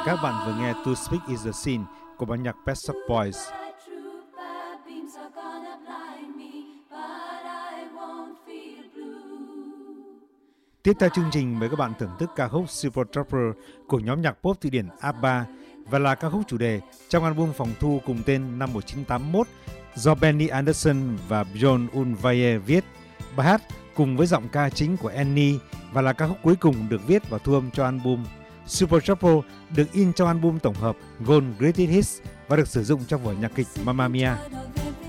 Các bạn vừa nghe To Speak Is The Sin của ban nhạc Pet Shop Boys. Tiếp theo chương trình, mời các bạn thưởng thức ca khúc Super Trooper của nhóm nhạc pop Thụy Điển ABBA và là ca khúc chủ đề trong album phòng thu cùng tên năm 1981 do Benny Andersson và Björn Ulvaeus viết. Bài hát cùng với giọng ca chính của Annie và là ca khúc cuối cùng được viết và thu âm cho album. Super Trooper được in trong album tổng hợp Gold Greatest Hits và được sử dụng trong vở nhạc kịch Mamma Mia.